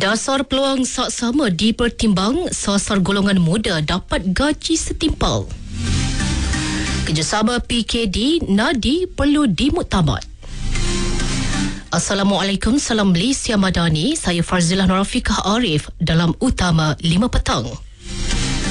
Dasar peluang saksama dipertimbang, sasar golongan muda dapat gaji setimpal. Kerjasama PKD Nadi perlu dimuktamad. Assalamualaikum, salam Malaysia Madani. Saya Farzilah Nurafiqah Arif dalam Utama 5 Petang.